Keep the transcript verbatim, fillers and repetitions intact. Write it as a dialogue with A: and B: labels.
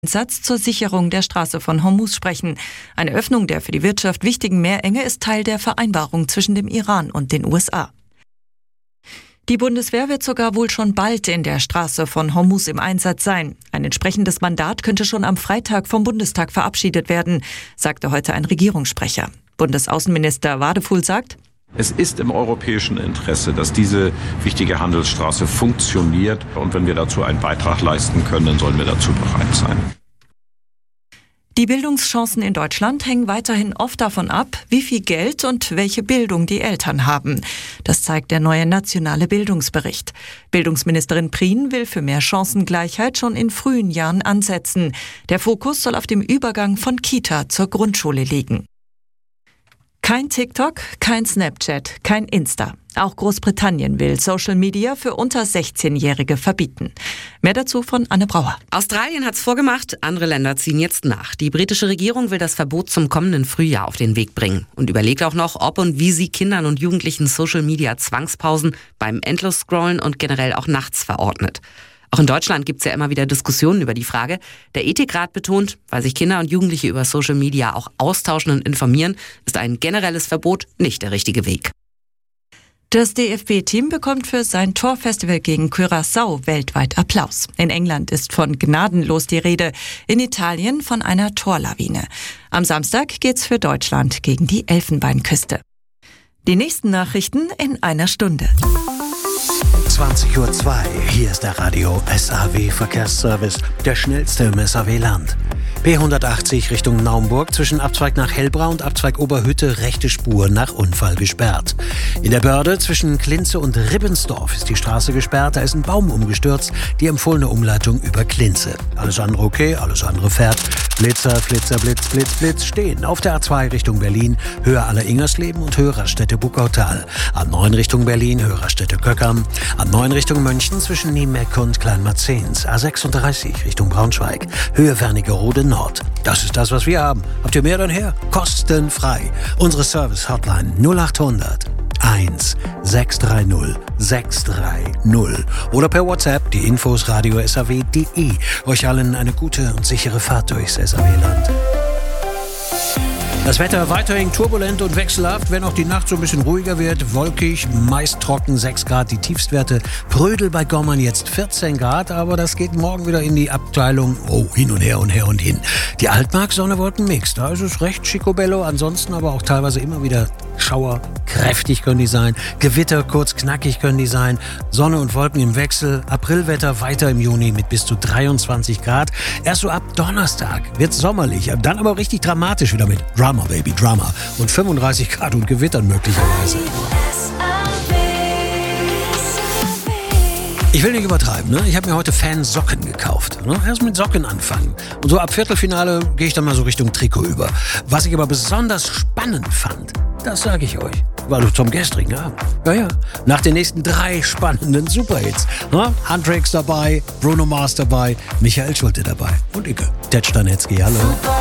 A: Einsatz zur Sicherung der Straße von Hormuz sprechen. Eine Öffnung der für die Wirtschaft wichtigen Meerenge ist Teil der Vereinbarung zwischen dem Iran und den U S A. Die Bundeswehr wird sogar wohl schon bald in der Straße von Hormuz im Einsatz sein. Ein entsprechendes Mandat könnte schon am Freitag vom Bundestag verabschiedet werden, sagte heute ein Regierungssprecher. Bundesaußenminister Wadefuhl sagt:
B: Es ist im europäischen Interesse, dass diese wichtige Handelsstraße funktioniert. Und wenn wir dazu einen Beitrag leisten können, dann sollen wir dazu bereit sein.
A: Die Bildungschancen in Deutschland hängen weiterhin oft davon ab, wie viel Geld und welche Bildung die Eltern haben. Das zeigt der neue nationale Bildungsbericht. Bildungsministerin Prien will für mehr Chancengleichheit schon in frühen Jahren ansetzen. Der Fokus soll auf dem Übergang von Kita zur Grundschule liegen. Kein TikTok, kein Snapchat, kein Insta. Auch Großbritannien will Social Media für unter sechzehnjährige verbieten. Mehr dazu von Anne Brauer.
C: Australien hat's vorgemacht, andere Länder ziehen jetzt nach. Die britische Regierung will das Verbot zum kommenden Frühjahr auf den Weg bringen und überlegt auch noch, ob und wie sie Kindern und Jugendlichen Social Media Zwangspausen beim Endlos-Scrollen und generell auch nachts verordnet. Auch in Deutschland gibt's ja immer wieder Diskussionen über die Frage. Der Ethikrat betont, weil sich Kinder und Jugendliche über Social Media auch austauschen und informieren, ist ein generelles Verbot nicht der richtige Weg.
A: Das D F B-Team bekommt für sein Torfestival gegen Curaçao weltweit Applaus. In England ist von gnadenlos die Rede, in Italien von einer Torlawine. Am Samstag geht's für Deutschland gegen die Elfenbeinküste. Die nächsten Nachrichten in einer Stunde.
D: zwanzig Uhr zwei, hier ist der Radio S A W Verkehrsservice, der schnellste im S A W-Land. B hundertachtzig Richtung Naumburg, zwischen Abzweig nach Hellbrau und Abzweig Oberhütte, rechte Spur nach Unfall gesperrt. In der Börde zwischen Klinze und Ribbensdorf ist die Straße gesperrt, da ist ein Baum umgestürzt, die empfohlene Umleitung über Klinze. Alles andere okay, alles andere fährt. Blitzer, Flitzer, Blitz, Blitz, Blitz stehen auf der A zwei Richtung Berlin, Höhe Aller-Ingersleben und Höhe Raststätte Buckautal. A neun Richtung Berlin, Höhe Raststätte Köckern. A neun Richtung München zwischen Niemeck und Kleinmarzens. A sechsunddreißig Richtung Braunschweig, Höhe Wernigerode Nord. Das ist das, was wir haben. Habt ihr mehr dann her? Kostenfrei. Unsere Service-Hotline null achthundert eins sechs drei null sechs drei null oder per WhatsApp die Infos radio s a w punkt d e. Euch allen eine gute und sichere Fahrt durchs S A W-Land. Das Wetter weiterhin turbulent und wechselhaft, wenn auch die Nacht so ein bisschen ruhiger wird. Wolkig, meist trocken, sechs Grad die Tiefstwerte. Prödel bei Gommern jetzt vierzehn Grad, aber das geht morgen wieder in die Abteilung, oh, hin und her und her und hin. Die Altmark, Sonne, Wolken mixed. Da ist es recht schicobello, ansonsten aber auch teilweise immer wieder Schauer. Kräftig können die sein. Gewitter, kurz knackig können die sein. Sonne und Wolken im Wechsel. Aprilwetter weiter im Juni mit bis zu dreiundzwanzig Grad. Erst so ab Donnerstag wird's sommerlich, dann aber richtig dramatisch wieder mit Drama, Baby, Drama. Und fünfunddreißig Grad und Gewittern möglicherweise. Ich will nicht übertreiben, ne? Ich habe mir heute Fansocken gekauft. Ne? Erst mit Socken anfangen. Und so ab Viertelfinale gehe ich dann mal so Richtung Trikot über. Was ich aber besonders spannend fand, das sage ich euch, war doch zum gestrigen Abend. Ja, ja. Nach den nächsten drei spannenden Superhits. Ne? Handtricks dabei, Bruno Mars dabei, Michael Schulte dabei. Und Icke, Tetsch Danetzky, hallo.